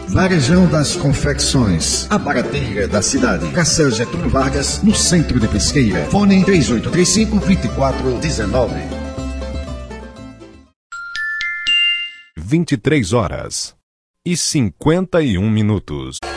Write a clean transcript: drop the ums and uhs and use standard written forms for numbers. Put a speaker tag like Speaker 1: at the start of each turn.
Speaker 1: Varejão das Confecções, a barateira da cidade. Cacel Getúlio Vargas, no centro de Pesqueira. Fone 3835-2419.
Speaker 2: 23h51.